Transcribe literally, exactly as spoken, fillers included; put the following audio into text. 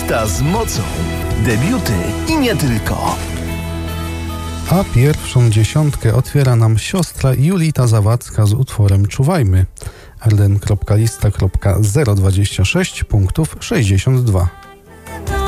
Lata z mocą. Debiuty i nie tylko. A pierwszą dziesiątkę otwiera nam siostra Julita Zawadzka z utworem Czuwajmy. r d n kropka lista kropka zero dwadzieścia sześć punktów sześćdziesiąt dwa.